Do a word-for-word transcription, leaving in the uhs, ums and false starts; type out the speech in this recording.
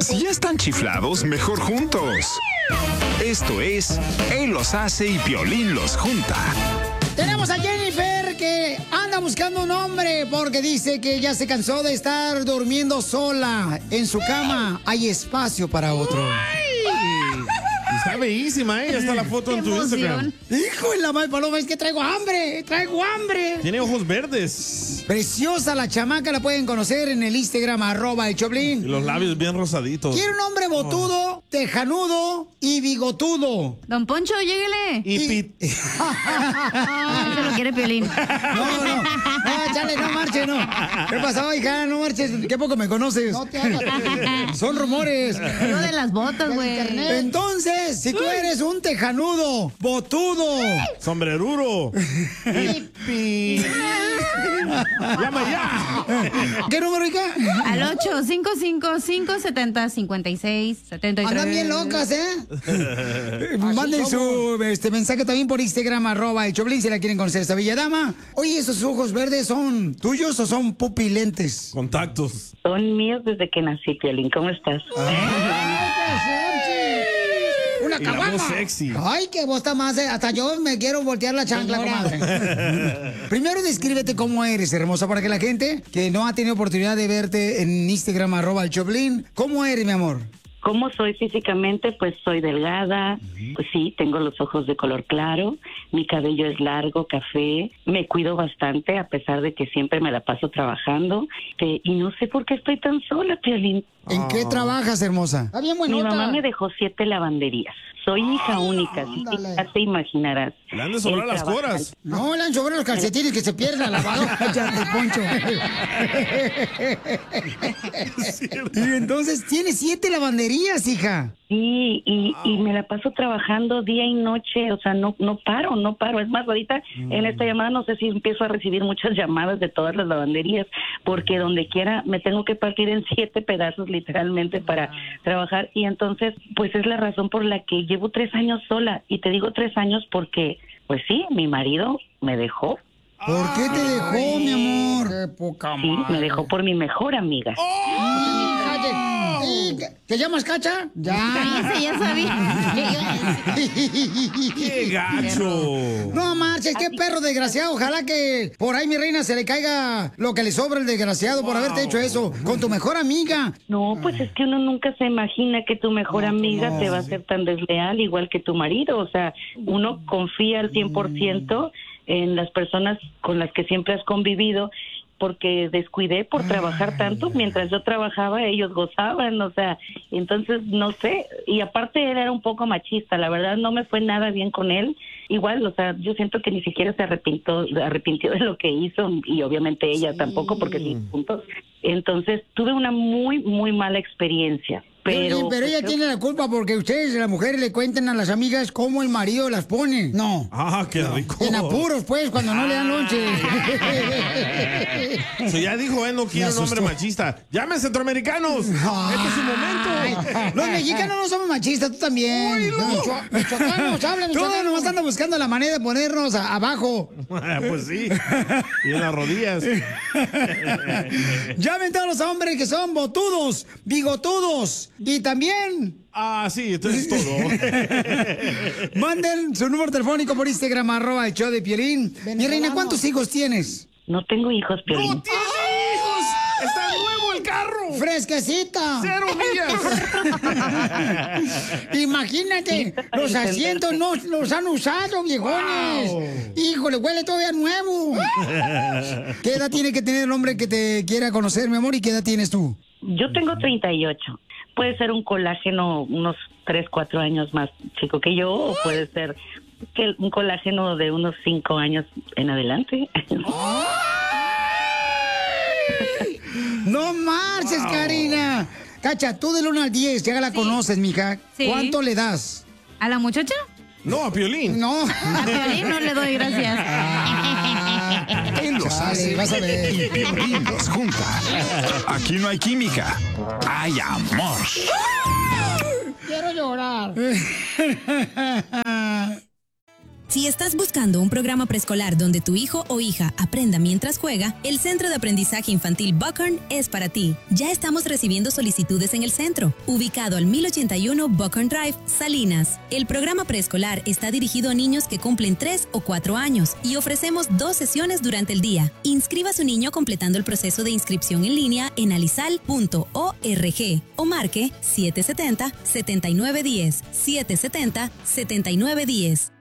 Si ya están chiflados, mejor juntos. Esto es Él los hace y Piolín los junta. Tenemos a Jennifer que anda buscando un hombre porque dice que ya se cansó de estar durmiendo sola. En su cama hay espacio para otro. Está bellísima, ¿eh? Ya está la foto en tu Instagram. Hijo de la madre paloma, es que traigo hambre, traigo hambre. Tiene ojos verdes. Preciosa la chamaca, la pueden conocer en el Instagram, arroba el Choplin. Y los labios bien rosaditos. Quiere un hombre botudo, oh. tejanudo y bigotudo. Don Poncho, lléguele. Y, y... Pit. Se lo quiere Piolín. No, no, no, chale, no marche, no. ¿Qué pasó, hija? No marches, qué poco me conoces. No te hagas. Son rumores. Lo de las botas, güey. Entonces, si tú eres un tejanudo, botudo, sombreruro, hippie, llama ya. ¿Qué número, hija? Al ocho cinco cinco, cinco siete cero, cinco seis siete tres. Andan bien locas, ¿eh? Manden su este, mensaje también por Instagram, arroba el Choplin, si la quieren conocer esta bella dama. Oye, ¿esos ojos verdes son tuyos o son pupilentes? Contactos. Son míos desde que nací, Piolín. ¿Cómo estás? Una caguama. Sexy. Ay, qué voz está más. Hasta yo me quiero voltear la chancla, comadre. Primero descríbete cómo eres, hermosa, para que la gente que no ha tenido oportunidad de verte en Instagram, arroba el Choplin, ¿cómo eres, mi amor? ¿Cómo soy físicamente? Pues soy delgada, pues sí, tengo los ojos de color claro, mi cabello es largo, café, me cuido bastante a pesar de que siempre me la paso trabajando eh, y no sé por qué estoy tan sola, Piolín. ¿En qué trabajas, hermosa? Está bien buenota. Mi mamá me dejó siete lavanderías. Soy hija única, así que ya te imaginarás. Le han de sobrar las coras. No, le han sobrado los calcetines que se pierden a la lavadora. Ya te poncho. Y entonces tienes siete lavanderías, hija. Sí, y, y me la paso trabajando día y noche, o sea, no no paro, no paro. Es más, ahorita mm. en esta llamada no sé si empiezo a recibir muchas llamadas de todas las lavanderías, porque donde quiera me tengo que partir en siete pedazos literalmente para ah. trabajar, y entonces pues es la razón por la que llevo tres años sola, y te digo tres años porque, pues sí, mi marido me dejó. ¿Por qué te dejó, Ay, mi amor? Qué poca madre. Sí, me dejó por mi mejor amiga. ¡Oh! ¿Te llamas Cacha? Ya. Sí, ya sabía. ¡Qué gacho! No marches, qué perro desgraciado. Ojalá que por ahí, mi reina, se le caiga lo que le sobra el desgraciado wow. por haberte hecho eso con tu mejor amiga. No, pues es que uno nunca se imagina que tu mejor no, amiga no, te va a ser tan desleal igual que tu marido. O sea, uno confía al cien por ciento en las personas con las que siempre has convivido, porque descuidé por trabajar tanto. Mientras yo trabajaba, ellos gozaban, o sea, entonces, no sé, y aparte él era un poco machista, la verdad no me fue nada bien con él, igual, o sea, yo siento que ni siquiera se arrepintió, arrepintió de lo que hizo, y obviamente ella sí. tampoco, porque sí, juntos, entonces tuve una muy, muy mala experiencia. Pero, sí, pero ella pues, tiene la culpa porque ustedes, las mujeres, le cuentan a las amigas cómo el marido las pone. No. Ah, qué rico. En apuros, pues, cuando no le dan lonche. So ya dijo, eh, no quiero un hombre machista. ¡Llamen centroamericanos! Ay. ¡Este es su momento! Los mexicanos no somos machistas, tú también. Uy, no. Micho- Michoacanos, hablan, michoacanos. Nomás andan buscando la manera de ponernos a- abajo. Pues sí. Y en las rodillas. Llamen todos los hombres que son botudos, bigotudos. Y también... Ah, sí, esto es todo. Manden su número telefónico por Instagram, arroba el show de Piolín. Mi reina, ¿cuántos hijos tienes? No tengo hijos, Piolín. ¡No tienes hijos! ¡Está nuevo el carro! ¡Fresquecita! ¡Cero millas! Imagínate, los asientos no los han usado, viejones. Wow. Híjole, huele todavía nuevo. ¿Qué edad tiene que tener el hombre que te quiera conocer, mi amor? ¿Y qué edad tienes tú? Yo tengo treinta y ocho. Puede ser un colágeno unos tres, cuatro años más chico que yo, o puede ser que un colágeno de unos cinco años en adelante. ¡No marches, wow. Karina! Cacha, tú del uno al diez, ya la sí. conoces, mija. Sí. ¿Cuánto le das? ¿A la muchacha? No, a Piolín. No. A Piolín no le doy gracias. Ah, él los hace vas a ver. y Piolín los junta. Aquí no hay química, hay amor. Quiero llorar. Si estás buscando un programa preescolar donde tu hijo o hija aprenda mientras juega, el Centro de Aprendizaje Infantil Buckhorn es para ti. Ya estamos recibiendo solicitudes en el centro, ubicado al mil ochenta y uno Buckhorn Drive, Salinas. El programa preescolar está dirigido a niños que cumplen tres o cuatro años y ofrecemos dos sesiones durante el día. Inscriba a su niño completando el proceso de inscripción en línea en alisal punto org o marque siete setenta, setenta y nueve diez, siete setenta, setenta y nueve diez.